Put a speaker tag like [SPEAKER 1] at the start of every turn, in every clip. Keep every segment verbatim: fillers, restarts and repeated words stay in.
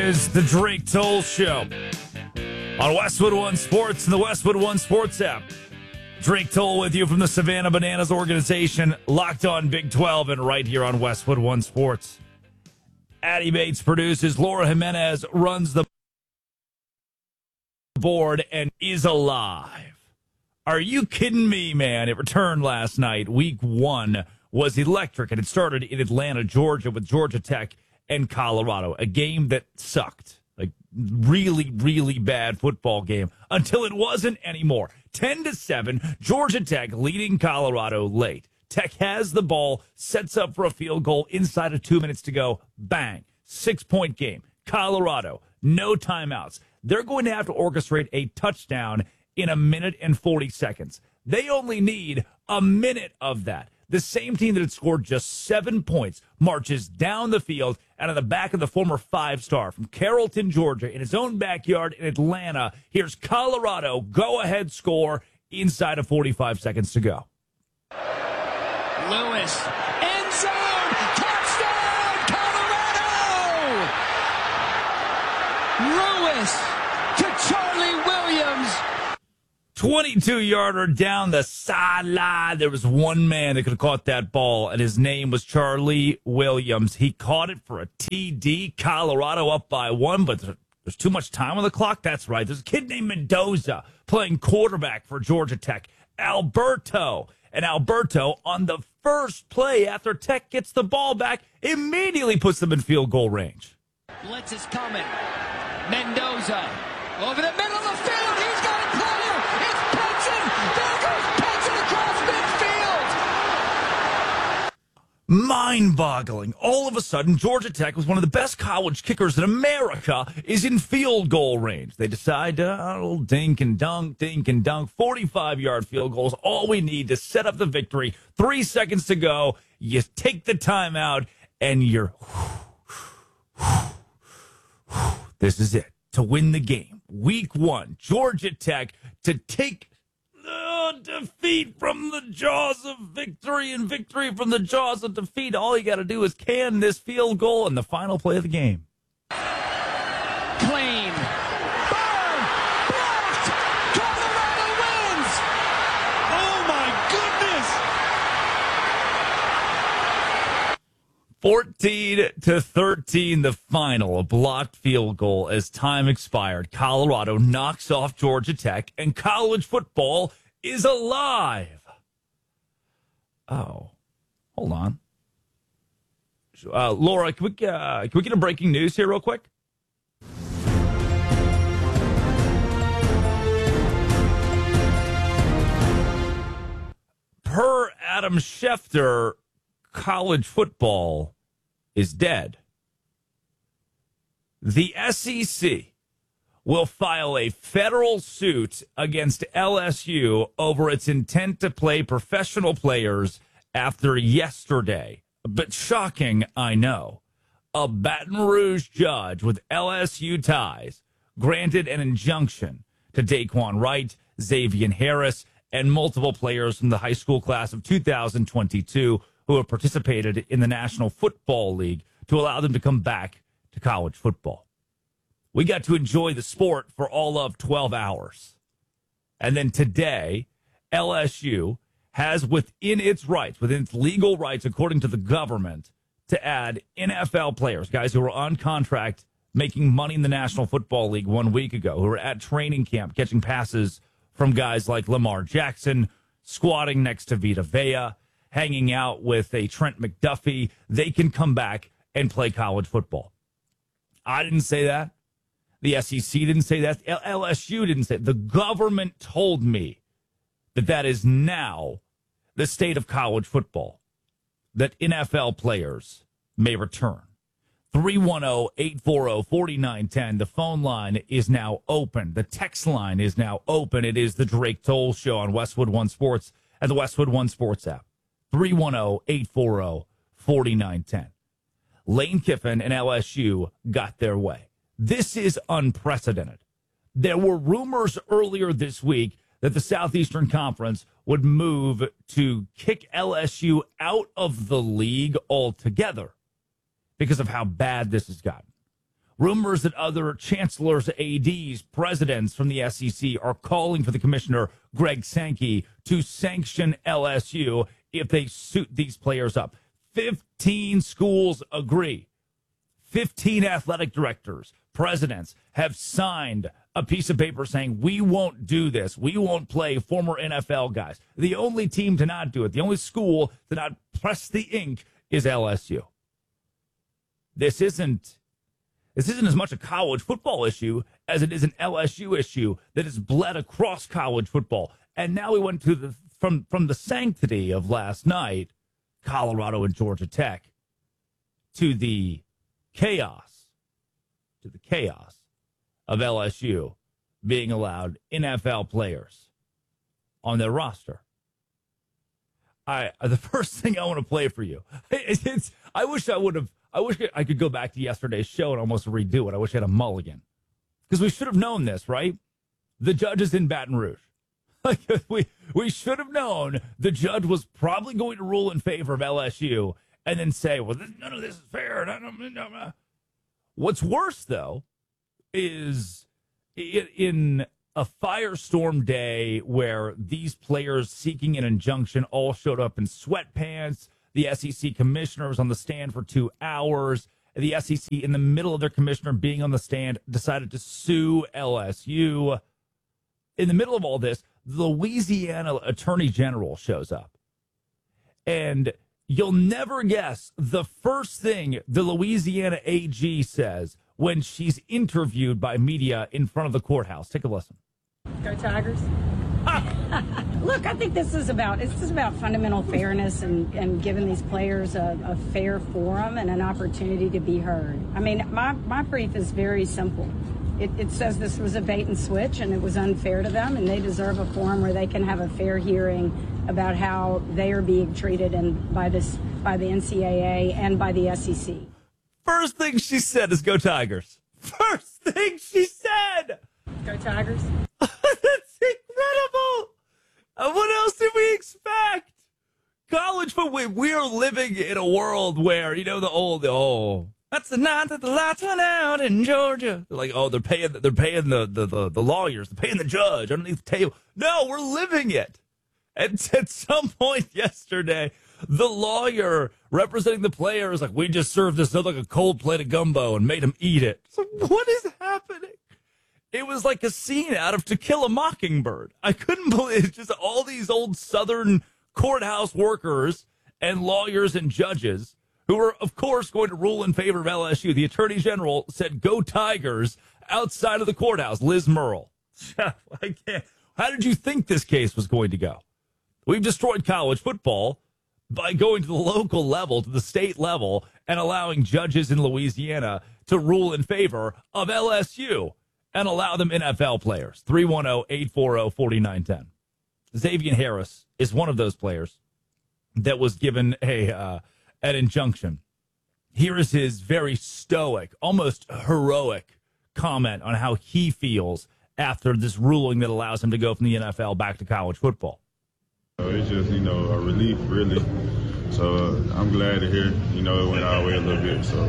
[SPEAKER 1] is the Drake Toll Show on Westwood One Sports and the Westwood One Sports app. Drake Toll with you from the Savannah Bananas organization, locked on Big twelve and right here on Westwood One Sports. Addie Bates produces, Laura Jimenez runs the board and is alive. Are you kidding me, man? It returned last night. Week one was electric, and it started in Atlanta, Georgia, with Georgia Tech and Colorado, a game that sucked. Like, really, really bad football game until it wasn't anymore. ten to seven, Georgia Tech leading Colorado late. Tech has the ball, sets up for a field goal inside of two minutes to go. Bang. Six-point game. Colorado, no timeouts. They're going to have to orchestrate a touchdown in a minute and forty seconds. They only need a minute of that. The same team that had scored just seven points marches down the field and on the back of the former five-star from Carrollton, Georgia, in his own backyard in Atlanta. Here's Colorado, go-ahead score inside of forty-five seconds to go.
[SPEAKER 2] Lewis, end zone, touchdown, Colorado! Lewis to Charlie Williams.
[SPEAKER 1] twenty-two-yarder down the sideline. There was one man that could have caught that ball, and his name was Charlie Williams. He caught it for a T D. Colorado up by one, but there's too much time on the clock. That's right. There's a kid named Mendoza playing quarterback for Georgia Tech. Alberto. And Alberto, on the first play after Tech gets the ball back, immediately puts them in field goal range.
[SPEAKER 2] Blitz is coming. Mendoza over the middle of the field. He's got a player. It's Penson. There goes Penson across midfield.
[SPEAKER 1] Mind-boggling. All of a sudden, Georgia Tech was one of the best college kickers in America is in field goal range. They decide, oh, dink and dunk, dink and dunk. forty-five-yard field goals, all we need to set up the victory. Three seconds to go. You take the timeout, and you're... This is it. To win the game. Week one, Georgia Tech to take uh, defeat from the jaws of victory and victory from the jaws of defeat. All you got to do is can this field goal in the final play of the game.
[SPEAKER 2] Clean. Burn. Blocked. Colorado wins. Oh, my goodness.
[SPEAKER 1] fourteen to thirteen, the final. A blocked field goal as time expired. Colorado knocks off Georgia Tech, and college football is alive. Oh, hold on. Uh, Laura, can we, uh, can we get a breaking news here real quick? Per Adam Schefter, college football is dead. The S E C will file a federal suit against L S U over its intent to play professional players after yesterday. But shocking, I know. A Baton Rouge judge with L S U ties granted an injunction to Daquan Wright, Xavier Harris, and multiple players from the high school class of two thousand twenty-two who have participated in the National Football League to allow them to come back to college football. We got to enjoy the sport for all of twelve hours. And then today, L S U has within its rights, within its legal rights, according to the government, to add N F L players, guys who were on contract making money in the National Football League one week ago, who were at training camp catching passes from guys like Lamar Jackson, squatting next to Vita Vea, hanging out with a Trent McDuffie. They can come back and play college football. I didn't say that. The S E C didn't say that. L S U didn't say it. The government told me that that is now the state of college football, that N F L players may return. three one zero, eight four zero, four nine one zero. The phone line is now open. The text line is now open. It is the Drake Toll Show on Westwood One Sports and the Westwood One Sports app. three one zero, eight four zero, four nine one zero. Lane Kiffin and L S U got their way. This is unprecedented. There were rumors earlier this week that the Southeastern Conference would move to kick L S U out of the league altogether because of how bad this has gotten. Rumors that other chancellors, A Ds, presidents from the S E C are calling for the commissioner, Greg Sankey, to sanction L S U if they suit these players up. fifteen schools agree. fifteen athletic directors, presidents have signed a piece of paper saying, we won't do this. We won't play former N F L guys. The only team to not do it, the only school to not press the ink is L S U. This isn't This isn't as much a college football issue as it is an L S U issue that has bled across college football. And now we went to the from from the sanctity of last night, Colorado and Georgia Tech, to the chaos, to the chaos of L S U being allowed N F L players on their roster. I the first thing I want to play for you. It's, it's I wish I would have. I wish I could go back to yesterday's show and almost redo it. I wish I had a mulligan. Because we should have known this, right? The judge is in Baton Rouge. Like we, we should have known the judge was probably going to rule in favor of L S U and then say, well, this, none of this is fair. No, no, no, no. What's worse, though, is in a firestorm day where these players seeking an injunction all showed up in sweatpants. The S E C commissioner was on the stand for two hours. The S E C, in the middle of their commissioner being on the stand, decided to sue L S U. In the middle of all this, the Louisiana Attorney General shows up. And you'll never guess the first thing the Louisiana A G says when she's interviewed by media in front of the courthouse. Take a listen.
[SPEAKER 3] Go Tigers. Look, I think this is about this is about fundamental fairness and, and giving these players a, a fair forum and an opportunity to be heard. I mean, my, my brief is very simple. It, it says this was a bait and switch and it was unfair to them, and they deserve a forum where they can have a fair hearing about how they are being treated and by this by the N C double A and by the S E C.
[SPEAKER 1] First thing she said is go Tigers. First thing she said.
[SPEAKER 3] Go Tigers.
[SPEAKER 1] That's incredible. Uh, what else did we expect? College football. We are living in a world where, you know, the old, oh, that's the night that the lights went out in Georgia. They're like, oh, they're paying, they're paying the, the, the, the lawyers, they're paying the judge underneath the table. No, we're living it. And at some point yesterday, the lawyer representing the player is like, we just served this up like a cold plate of gumbo and made him eat it. So what is happening? It was like a scene out of To Kill a Mockingbird. I couldn't believe it. Just all these old Southern courthouse workers and lawyers and judges who were, of course, going to rule in favor of L S U. The Attorney General said, go Tigers, outside of the courthouse. Liz Murrell. I can't. How did you think this case was going to go? We've destroyed college football by going to the local level, to the state level, and allowing judges in Louisiana to rule in favor of L S U. And allow them N F L players. three one zero, eight four zero, four nine one zero. Xavier Harris is one of those players that was given a uh, an injunction. Here is his very stoic, almost heroic comment on how he feels after this ruling that allows him to go from the N F L back to college football.
[SPEAKER 4] It's just, you know, a relief, really. So uh, I'm glad to hear, you know, it went our way a little bit. So,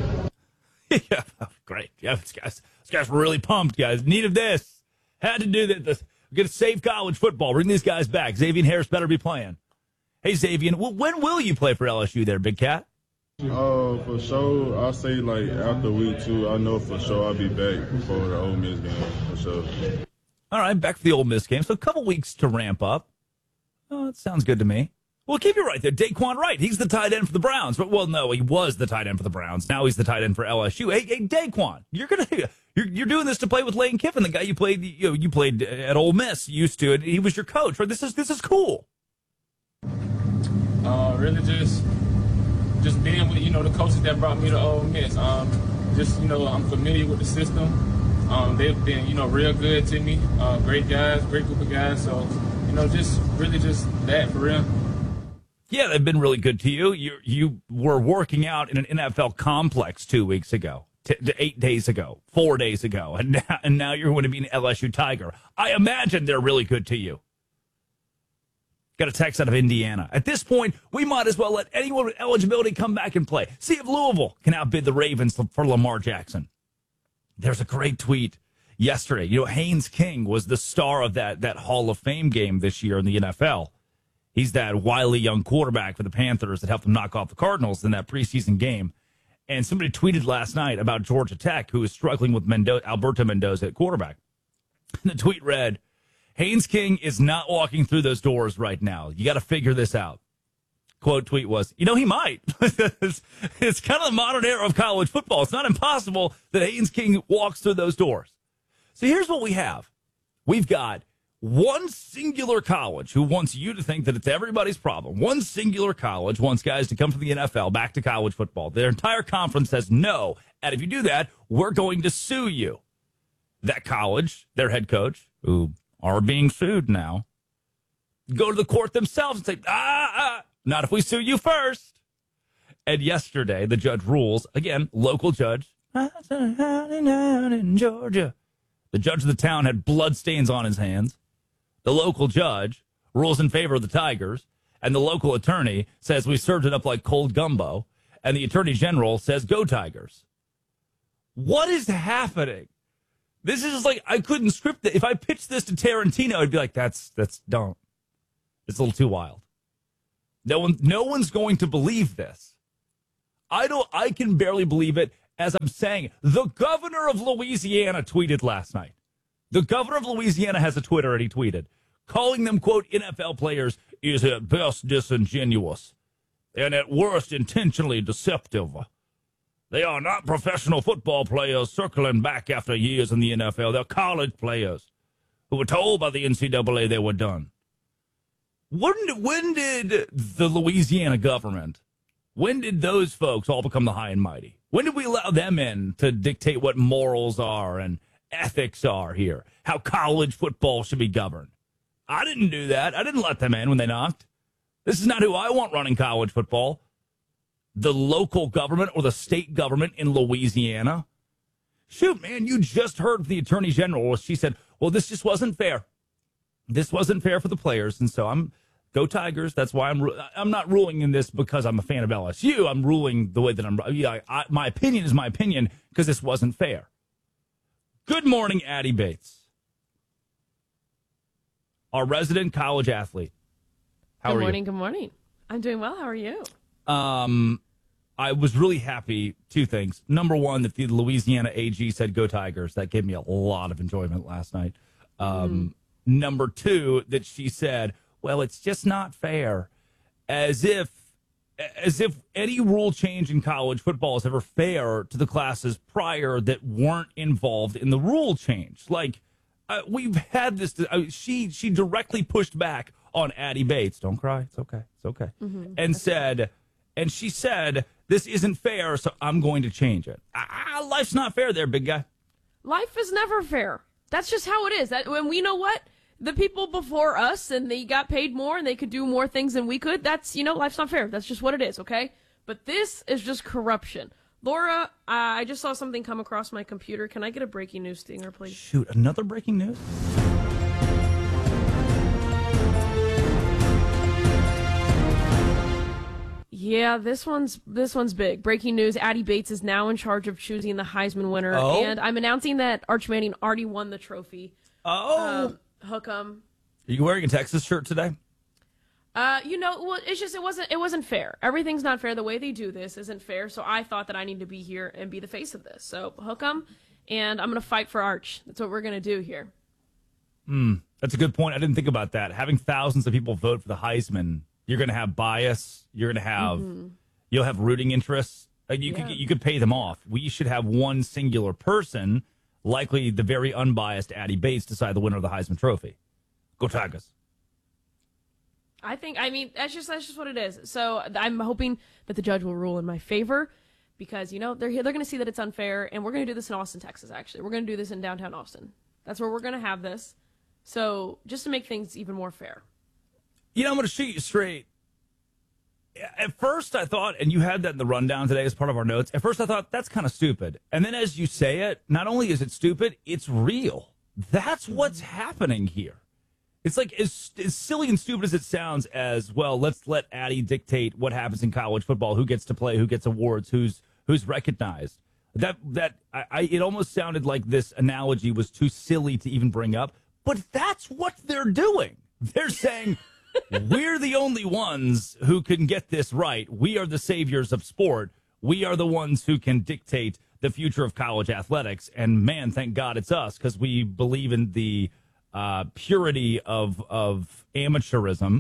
[SPEAKER 4] yeah.
[SPEAKER 1] Yeah, great. Yeah, this guy's, this guy's really pumped, guys. Needed this. Had to do this. We're going to save college football. Bring these guys back. Xavier Harris better be playing. Hey, Xavier, when will you play for L S U there, Big Cat?
[SPEAKER 4] Uh, for sure, I'll say, like, after week two, I know for sure I'll be back for the Ole Miss game, for sure.
[SPEAKER 1] All right, back for the Ole Miss game. So a couple weeks to ramp up. Oh, that sounds good to me. Well, keep you right there. Daquan Wright, he's the tight end for the Browns. But, well, no, he was the tight end for the Browns. Now he's the tight end for L S U. Hey, hey Daquan, you're gonna you're, you're doing this to play with Lane Kiffin, the guy you played you know, you played at Ole Miss, used to it. He was your coach. Right? This is this is cool.
[SPEAKER 5] Uh, really, just just being with you know the coaches that brought me to Ole Miss. Um, just you know, I'm familiar with the system. Um, they've been you know real good to me. Uh, great guys, great group of guys. So you know, just really just that for real.
[SPEAKER 1] Yeah, they've been really good to you. You you were working out in an N F L complex two weeks ago, t- t- eight days ago, four days ago, and now, and now you're going to be an L S U Tiger. I imagine they're really good to you. Got a text out of Indiana. At this point, we might as well let anyone with eligibility come back and play. See if Louisville can outbid the Ravens for Lamar Jackson. There's a great tweet yesterday. You know, Haynes King was the star of that, that Hall of Fame game this year in the N F L. He's that wily young quarterback for the Panthers that helped them knock off the Cardinals in that preseason game. And somebody tweeted last night about Georgia Tech, who is struggling with Mendoza, Alberto Mendoza at quarterback. And the tweet read, Haynes King is not walking through those doors right now. You got to figure this out. Quote tweet was, you know, he might. it's, it's kind of the modern era of college football. It's not impossible that Haynes King walks through those doors. So here's what we have. We've got one singular college who wants you to think that it's everybody's problem. One singular college wants guys to come from the N F L back to college football. Their entire conference says no. And if you do that, we're going to sue you. That college, their head coach, who are being sued now, go to the court themselves and say, ah, ah, not if we sue you first. And yesterday, the judge rules, again, local judge, in Georgia. The judge of the town had bloodstains on his hands. The local judge rules in favor of the Tigers, and the local attorney says we served it up like cold gumbo, and the attorney general says go Tigers. What is happening? This is just like, I couldn't script it. If I pitched this to Tarantino, I'd be like, that's, that's, don't. It's a little too wild. No one, no one's going to believe this. I don't, I can barely believe it as I'm saying. The governor of Louisiana tweeted last night. The governor of Louisiana has a Twitter, and he tweeted, calling them, quote, N F L players is at best disingenuous and at worst intentionally deceptive. They are not professional football players circling back after years in the N F L. They're college players who were told by the N C double A they were done. When, when did the Louisiana government, when did those folks all become the high and mighty? When did we allow them in to dictate what morals are and ethics are here, how college football should be governed? I didn't do that. I didn't let them in when they knocked. This is not who I want running college football. The local government or the state government in Louisiana. Shoot, man, you just heard from the attorney general. She said, well, this just wasn't fair. This wasn't fair for the players. And so I'm go Tigers. That's why I'm I'm not ruling in this because I'm a fan of L S U. I'm ruling the way that I'm. Yeah, I, my opinion is my opinion because this wasn't fair. Good morning, Addie Bates, our resident college athlete. How
[SPEAKER 6] good
[SPEAKER 1] are
[SPEAKER 6] morning,
[SPEAKER 1] you?
[SPEAKER 6] Good morning. I'm doing well. How are you?
[SPEAKER 1] Um, I was really happy. Two things. Number one, that the Louisiana A G said go Tigers. That gave me a lot of enjoyment last night. Um, mm. Number two, that she said, well, it's just not fair. As if, as if any rule change in college football is ever fair to the classes prior that weren't involved in the rule change. Like, uh, we've had this, uh, she, she directly pushed back on Addie Bates. Don't cry. It's okay. It's okay. Mm-hmm. And
[SPEAKER 6] That's
[SPEAKER 1] said, right. and she said, this isn't fair, so I'm going to change it. Ah, life's not fair there, big guy.
[SPEAKER 6] Life is never fair. That's just how it is. That, and we know what? The people before us, and they got paid more, and they could do more things than we could. That's, you know, life's not fair. That's just what it is, okay? But this is just corruption. Laura, uh, I just saw something come across my computer. Can I get a breaking news stinger, please?
[SPEAKER 1] Shoot, another breaking news?
[SPEAKER 6] Yeah, this one's this one's big. Breaking news, Addie Bates is now in charge of choosing the Heisman winner.
[SPEAKER 1] Oh?
[SPEAKER 6] And I'm announcing that Arch Manning already won the trophy.
[SPEAKER 1] Oh.
[SPEAKER 6] Um, hook 'em.
[SPEAKER 1] Are you wearing a Texas shirt today?
[SPEAKER 6] Uh, you know, well, it's just it wasn't it wasn't fair. Everything's not fair. The way they do this isn't fair. So I thought that I need to be here and be the face of this. So hook 'em, and I'm gonna fight for Arch. That's what we're gonna do here.
[SPEAKER 1] Hmm, that's a good point. I didn't think about that. Having thousands of people vote for the Heisman, you're gonna have bias. You're gonna have mm-hmm. you'll have rooting interests. Like you yeah. could you could pay them off. We should have one singular person, likely the very unbiased Addie Bates, decide the winner of the Heisman Trophy. Go Tigers.
[SPEAKER 6] I think, I mean, that's just that's just what it is. So I'm hoping that the judge will rule in my favor because, you know, they're they're going to see that it's unfair, and we're going to do this in Austin, Texas, actually. We're going to do this in downtown Austin. That's where we're going to have this. So just to make things even more fair.
[SPEAKER 1] You know, I'm going to shoot you straight. At first I thought, and you had that in the rundown today as part of our notes, at first I thought, that's kind of stupid. And then as you say it, not only is it stupid, it's real. That's what's happening here. It's like as, as silly and stupid as it sounds as, well, let's let Addie dictate what happens in college football, who gets to play, who gets awards, who's who's recognized. That that I, I it almost sounded like this analogy was too silly to even bring up, but that's what they're doing. They're saying we're the only ones who can get this right. We are the saviors of sport. We are the ones who can dictate the future of college athletics. And man, thank God it's us, because we believe in the uh, purity of of amateurism.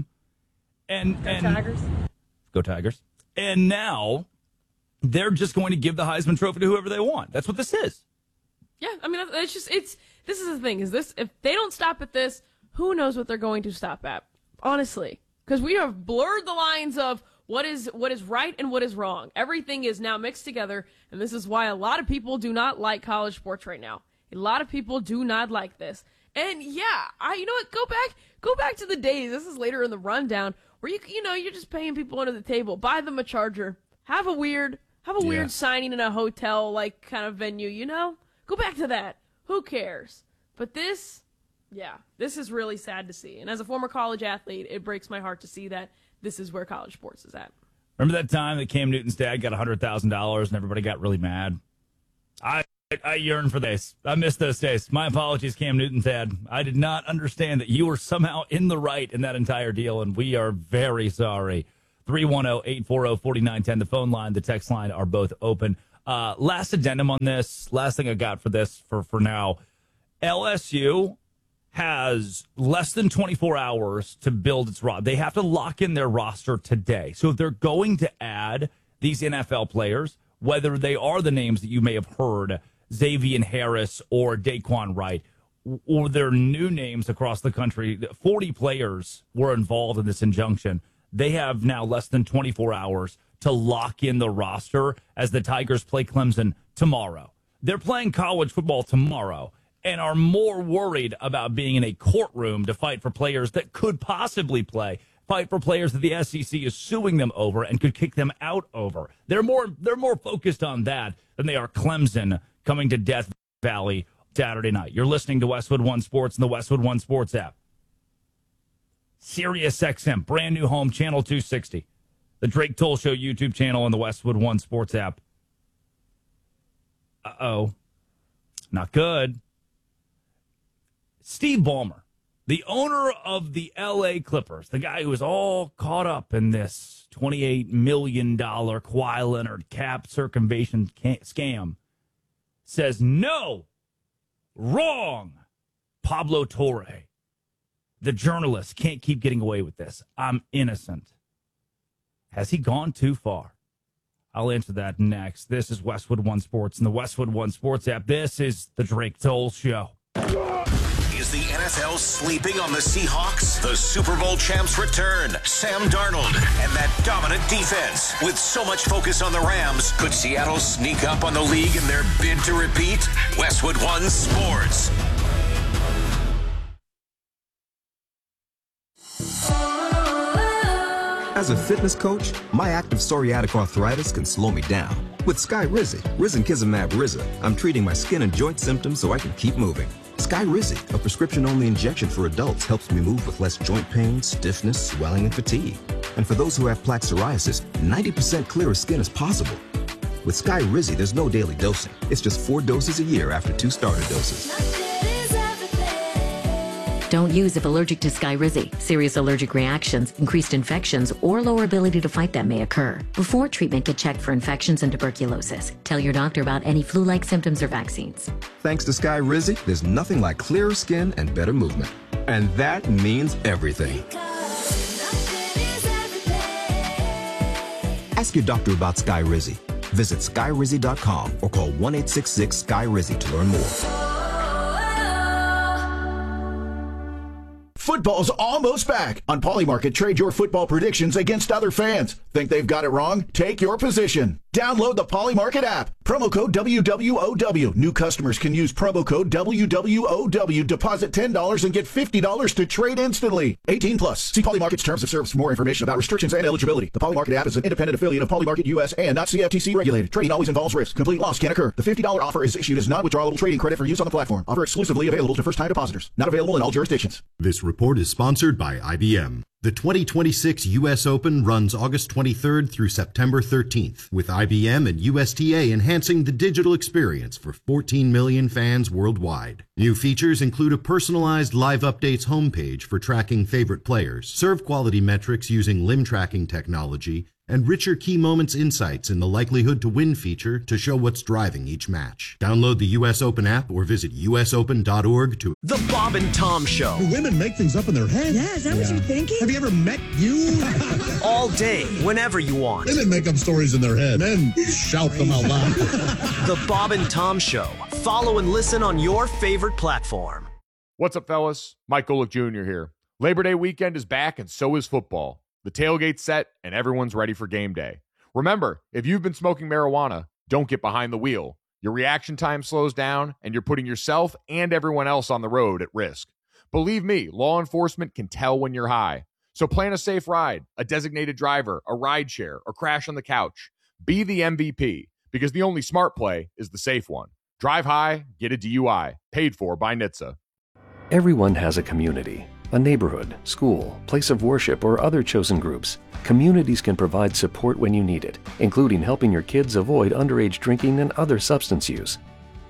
[SPEAKER 1] And
[SPEAKER 3] Go
[SPEAKER 1] and
[SPEAKER 3] Tigers.
[SPEAKER 1] Go Tigers. And now they're just going to give the Heisman Trophy to whoever they want. That's what this is.
[SPEAKER 6] Yeah, I mean, it's just, it's, this is the thing, is this, if they don't stop at this, who knows what they're going to stop at, honestly. Because we have blurred the lines of what is, what is right and what is wrong. Everything is now mixed together, and this is why a lot of people do not like college sports right now. A lot of people do not like this. And yeah, I, you know what, go back, go back to the days, this is later in the rundown, where you, you know, you're just paying people under the table, buy them a charger, have a weird, have a
[SPEAKER 1] Yeah.
[SPEAKER 6] weird signing in a hotel, like, kind of venue, you know? Go back to that. Who cares? But this, yeah, this is really sad to see. And as a former college athlete, it breaks my heart to see that this is where college sports is at.
[SPEAKER 1] Remember that time that Cam Newton's dad got one hundred thousand dollars and everybody got really mad? I I yearn for this. I miss those days. My apologies, Cam Newton's dad. I did not understand that you were somehow in the right in that entire deal, and we are very sorry. three one zero, eight four zero, four nine one zero. The phone line, the text line are both open. Uh, last addendum on this, last thing I got for this for, for now. L S U has less than twenty-four hours to build its roster. They have to lock in their roster today. So if they're going to add these N F L players, whether they are the names that you may have heard, Xavier Harris or Daquan Wright, or they're new names across the country, forty players were involved in this injunction. They have now less than twenty-four hours to lock in the roster as the Tigers play Clemson tomorrow. They're playing college football tomorrow and are more worried about being in a courtroom to fight for players that could possibly play, fight for players that the S E C is suing them over and could kick them out over. They're more they're more focused on that than they are Clemson coming to Death Valley Saturday night. You're listening to Westwood One Sports and the Westwood One Sports app. Sirius X M, brand new home, channel two sixty. The Drake Toll Show YouTube channel and the Westwood One Sports app. Uh-oh. Not good. Steve Ballmer, the owner of the L A Clippers, the guy who was all caught up in this twenty-eight million dollars Kawhi Leonard cap circumvention scam, says, no, wrong, Pablo Torre. The journalist can't keep getting away with this. I'm innocent. Has he gone too far? I'll answer that next. This is Westwood One Sports and the Westwood One Sports app. This is the Drake Toll Show.
[SPEAKER 7] Is the N F L sleeping on the Seahawks? The Super Bowl champs return. Sam Darnold and that dominant defense. With so much focus on the Rams, could Seattle sneak up on the league in their bid to repeat? Westwood One Sports.
[SPEAKER 8] As a fitness coach, my active psoriatic arthritis can slow me down. With Skyrizi, Risankizumab Riza, I'm treating my skin and joint symptoms so I can keep moving. Skyrizi, a prescription-only injection for adults, helps me move with less joint pain, stiffness, swelling, and fatigue. And for those who have plaque psoriasis, ninety percent clearer skin is possible. With Skyrizi, there's no daily dosing. It's just four doses a year after two starter doses.
[SPEAKER 9] Don't use if allergic to Skyrizi. Serious allergic reactions, increased infections, or lower ability to fight them may occur. Before treatment, get checked for infections and tuberculosis. Tell your doctor about any flu-like symptoms or vaccines.
[SPEAKER 8] Thanks to Skyrizi, there's nothing like clearer skin and better movement. And that means everything. Ask your doctor about Skyrizi. Visit Skyrizi dot com or call one eight six six Sky Rizi to learn more.
[SPEAKER 10] Football's almost back. On Polymarket, trade your football predictions against other fans. Think they've got it wrong? Take your position. Download the Polymarket app. Promo code W W O W. New customers can use promo code W W O W. Deposit ten dollars and get fifty dollars to trade instantly. eighteen plus. See Polymarket's terms of service for more information about restrictions and eligibility. The Polymarket app is an independent affiliate of Polymarket U S and not C F T C regulated. Trading always involves risk. Complete loss can occur. The fifty dollars offer is issued as non-withdrawable trading credit for use on the platform. Offer exclusively available to first-time depositors. Not available in all jurisdictions.
[SPEAKER 11] This report support is sponsored by I B M. The twenty twenty-six U S Open runs August twenty-third through September thirteenth, with I B M and U S T A enhancing the digital experience for fourteen million fans worldwide. New features include a personalized live updates homepage for tracking favorite players, serve quality metrics using limb tracking technology, and richer key moments insights in the likelihood to win feature to show what's driving each match. Download the U S Open app or visit U S open dot org to...
[SPEAKER 12] The Bob and Tom Show.
[SPEAKER 13] Do women make things up in their head?
[SPEAKER 14] Yeah, is that yeah. what you're thinking?
[SPEAKER 13] Have you ever met you?
[SPEAKER 12] All day, whenever you want.
[SPEAKER 13] Women make up stories in their head. Men shout them out loud.
[SPEAKER 12] The Bob and Tom Show. Follow and listen on your favorite platform.
[SPEAKER 15] What's up, fellas? Mike Golick Junior here. Labor Day weekend is back, and so is football. The tailgate's set, and everyone's ready for game day. Remember, if you've been smoking marijuana, don't get behind the wheel. Your reaction time slows down, and you're putting yourself and everyone else on the road at risk. Believe me, law enforcement can tell when you're high. So plan a safe ride, a designated driver, a ride share, or crash on the couch. Be the M V P, because the only smart play is the safe one. Drive high, get a D U I. Paid for by N H T S A.
[SPEAKER 16] Everyone has a community. A neighborhood, school, place of worship, or other chosen groups. Communities can provide support when you need it, including helping your kids avoid underage drinking and other substance use.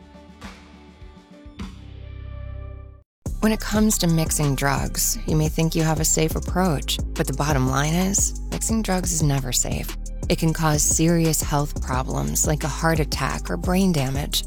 [SPEAKER 17] When it comes to mixing drugs, you may think you have a safe approach, but the bottom line is, mixing drugs is never safe. It can cause serious health problems like a heart attack or brain damage.